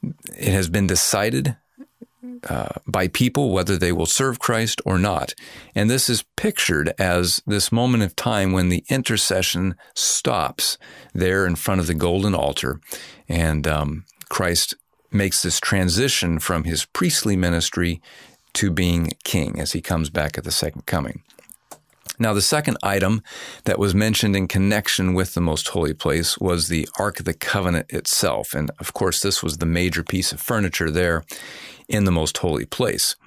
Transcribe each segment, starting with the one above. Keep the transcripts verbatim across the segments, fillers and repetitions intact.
it has been decided uh, by people whether they will serve Christ or not. And this is pictured as this moment of time when the intercession stops there in front of the golden altar, and um, Christ makes this transition from his priestly ministry to being king as he comes back at the second coming. Now, the second item that was mentioned in connection with the most holy place was the Ark of the Covenant itself. And of course, this was the major piece of furniture there in the most holy place.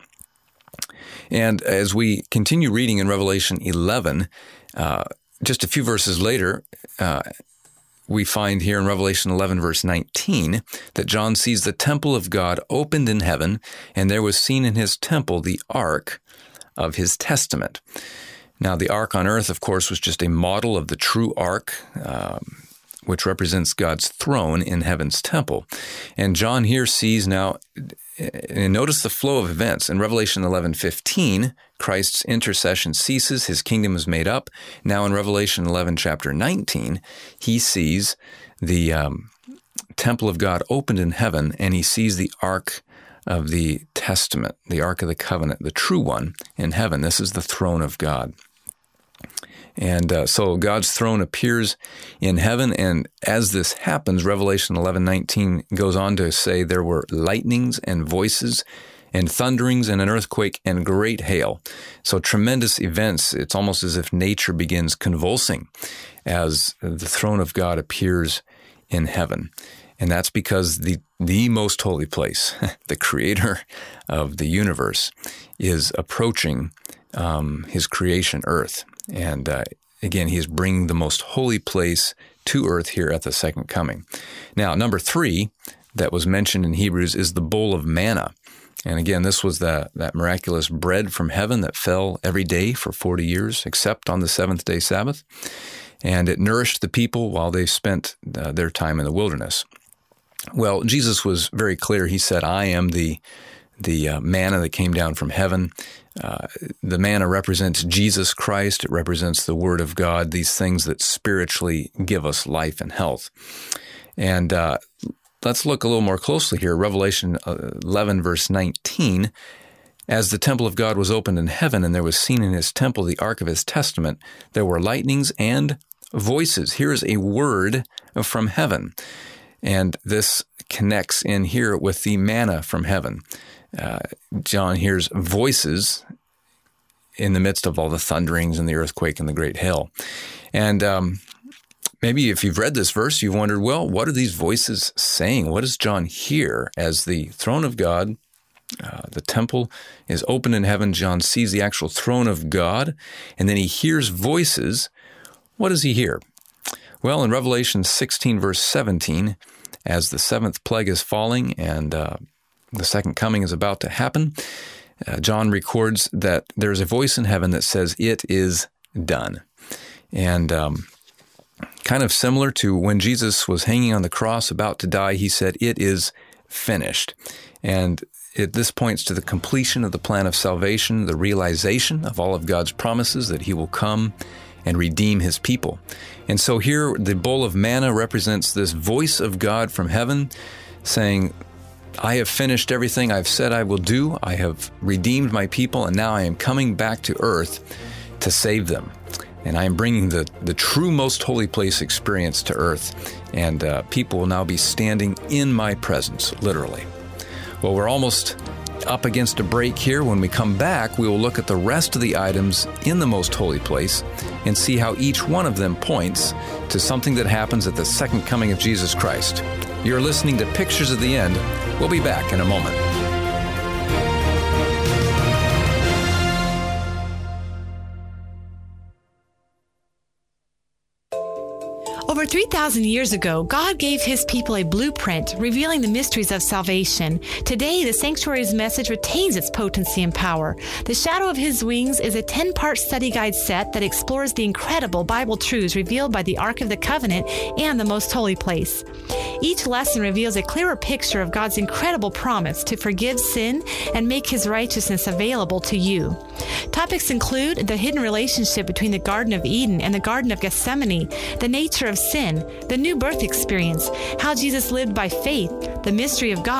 And as we continue reading in Revelation eleven, uh, just a few verses later, uh, we find here in Revelation eleven, verse nineteen, that John sees the temple of God opened in heaven, and there was seen in his temple the ark of his testament. Now, the ark on earth, of course, was just a model of the true ark, um, which represents God's throne in heaven's temple. And John here sees now, and notice the flow of events. In Revelation eleven fifteen, Christ's intercession ceases, his kingdom is made up. Now in Revelation eleven, chapter nineteen, he sees the um, temple of God opened in heaven, and he sees the ark of the testament, the ark of the covenant, the true one in heaven. This is the throne of God. And uh, so God's throne appears in heaven, and as this happens, Revelation eleven nineteen goes on to say there were lightnings and voices and thunderings and an earthquake and great hail. So tremendous events. It's almost as if nature begins convulsing as the throne of God appears in heaven. And that's because the, the most holy place, the creator of the universe, is approaching um, his creation, earth. And uh, again, he is bringing the most holy place to earth here at the second coming. Now, number three that was mentioned in Hebrews is the bowl of manna. And again, this was the, that miraculous bread from heaven that fell every day for forty years, except on the seventh day Sabbath. And it nourished the people while they spent uh, their time in the wilderness. Well, Jesus was very clear. He said, I am the the uh, manna that came down from heaven. Uh, the manna represents Jesus Christ. It represents the Word of God, these things that spiritually give us life and health. And uh, let's look a little more closely here. Revelation eleven, verse nineteen, as the temple of God was opened in heaven, and there was seen in his temple the ark of his testament, there were lightnings and voices. Here is a word from heaven. And this connects in here with the manna from heaven. Uh, John hears voices in the midst of all the thunderings and the earthquake and the great hail. And um, maybe if you've read this verse, you've wondered, well, what are these voices saying? What does John hear as the throne of God, uh, the temple is open in heaven? John sees the actual throne of God, and then he hears voices. What does he hear? Well, in Revelation sixteen, verse seventeen, as the seventh plague is falling and uh, the second coming is about to happen, uh, John records that there's a voice in heaven that says, it is done. And um, kind of similar to when Jesus was hanging on the cross about to die, he said, it is finished. And it, this points to the completion of the plan of salvation, the realization of all of God's promises that he will come and redeem his people. And so here, the bowl of manna represents this voice of God from heaven saying, I have finished everything I've said I will do. I have redeemed my people, and now I am coming back to earth to save them. And I am bringing the, the true most holy place experience to earth, and uh, people will now be standing in my presence, literally. Well, we're almost up against a break here. When we come back, we will look at the rest of the items in the most holy place and see how each one of them points to something that happens at the second coming of Jesus Christ. You're listening to Pictures of the End. We'll be back in a moment. Over three thousand years ago, God gave his people a blueprint revealing the mysteries of salvation. Today, the sanctuary's message retains its potency and power. The Shadow of His Wings is a ten-part study guide set that explores the incredible Bible truths revealed by the Ark of the Covenant and the Most Holy Place. Each lesson reveals a clearer picture of God's incredible promise to forgive sin and make his righteousness available to you. Topics include the hidden relationship between the Garden of Eden and the Garden of Gethsemane, the nature of sin, the new birth experience, how Jesus lived by faith, the mystery of God,